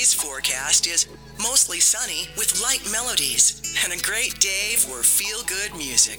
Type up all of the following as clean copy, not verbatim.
Today's forecast is mostly sunny with light melodies and a great day for feel-good music.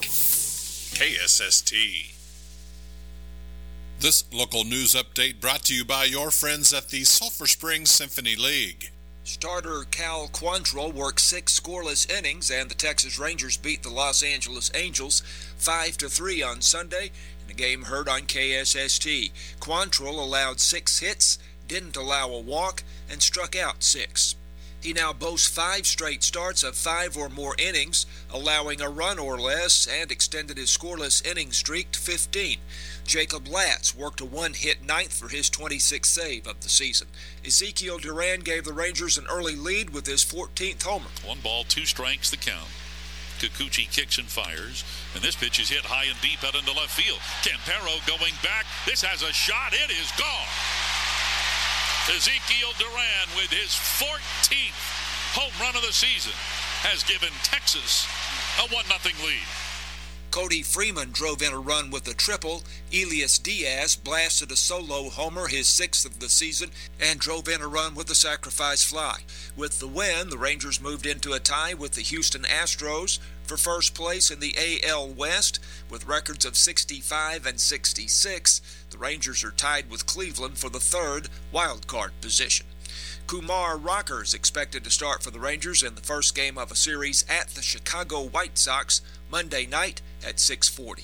KSST. This local news update brought to you by your friends at the Sulphur Springs Symphony League. Starter Cal Quantrill worked 6 scoreless innings, and the Texas Rangers beat the Los Angeles Angels 5-3 on Sunday in a game heard on KSST. Quantrill allowed 6 hits, didn't allow a walk, and struck out 6. He now boasts 5 straight starts of 5 or more innings, allowing a run or less, and extended his scoreless inning streak to 15. Jacob Latz worked a 1-hit ninth for his 26th save of the season. Ezekiel Duran gave the Rangers an early lead with his 14th homer. 1 ball, 2 strikes the count. Kikuchi kicks and fires, and this pitch is hit high and deep out into left field. Campero going back. This has a shot. It is gone. Ezekiel Duran, with his 14th home run of the season, has given Texas a 1-0 lead. Cody Freeman drove in a run with a triple. Elias Diaz blasted a solo homer, his 6th of the season, and drove in a run with a sacrifice fly. With the win, the Rangers moved into a tie with the Houston Astros for first place in the AL West with records of 65 and 66. The Rangers are tied with Cleveland for the 3rd wild card position. Kumar Rocker is expected to start for the Rangers in the first game of a series at the Chicago White Sox Monday night at 6:40.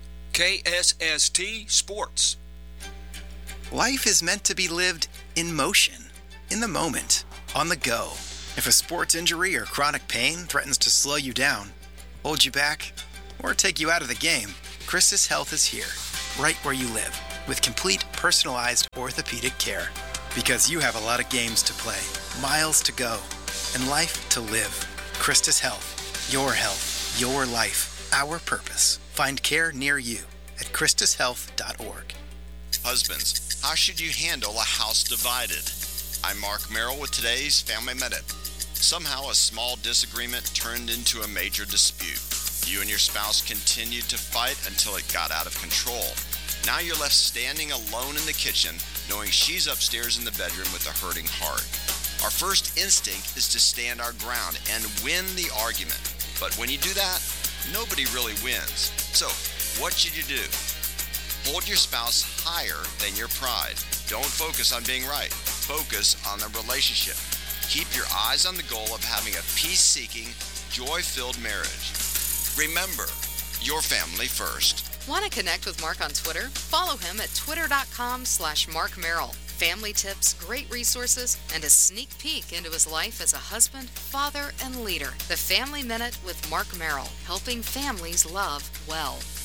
KSST Sports. Life is meant to be lived in motion, in the moment, on the go. If a sports injury or chronic pain threatens to slow you down, hold you back, or take you out of the game, Christus Health is here, right where you live, with complete personalized orthopedic care. Because you have a lot of games to play, miles to go, and life to live. Christus Health, your life, our purpose. Find care near you at ChristusHealth.org. Husbands, how should you handle a house divided? I'm Mark Merrill with today's Family Minute. Somehow a small disagreement turned into a major dispute. You and your spouse continued to fight until it got out of control. Now you're left standing alone in the kitchen, knowing she's upstairs in the bedroom with a hurting heart. Our first instinct is to stand our ground and win the argument. But when you do that, nobody really wins. So, what should you do? Hold your spouse higher than your pride. Don't focus on being right. Focus on the relationship. Keep your eyes on the goal of having a peace-seeking, joy-filled marriage. Remember, your family first. Want to connect with Mark on Twitter? Follow him at twitter.com/Mark Merrill. Family tips, great resources, and a sneak peek into his life as a husband, father, and leader. The Family Minute with Mark Merrill, helping families love well.